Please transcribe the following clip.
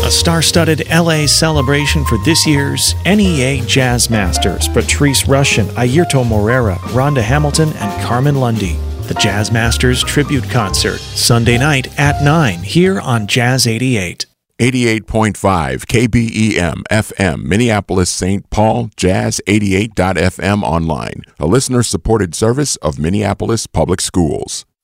A star-studded LA celebration for this year's NEA Jazz Masters. Patrice Rushen, Airto Moreira, Rhonda Hamilton, and Carmen Lundy. The Jazz Masters Tribute Concert, Sunday night at 9 here on Jazz 88. 88.5 KBEM FM, Minneapolis, St. Paul, Jazz88.fm online, a listener-supported service of Minneapolis Public Schools.